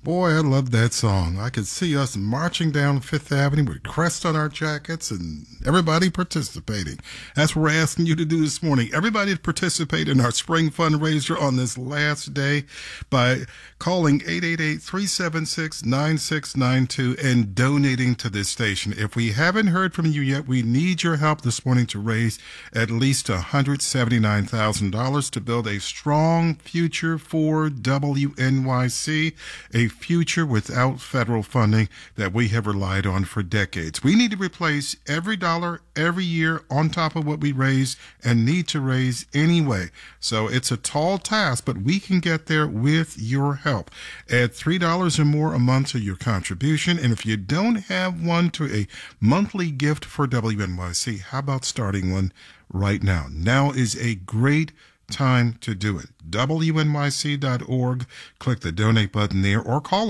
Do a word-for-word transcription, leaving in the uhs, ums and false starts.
Boy, I love that song. I could see us marching down Fifth Avenue with crests on our jackets and everybody participating. That's what we're asking you to do this morning. Everybody to participate in our spring fundraiser on this last day by calling eight eight eight, three seven six, nine six nine two and donating to this station. If we haven't heard from you yet, we need your help this morning to raise at least one hundred seventy-nine thousand dollars to build a strong future for W N Y C, a future without federal funding that we have relied on for decades. We need to replace every dollar every year on top of what we raise and need to raise anyway. So it's a tall task, but we can get there with your help. Add three dollars or more a month to your contribution. And if you don't have one, to a monthly gift for W N Y C, how about starting one right now? Now is a great time to do it. W N Y C dot org. Click the donate button there or call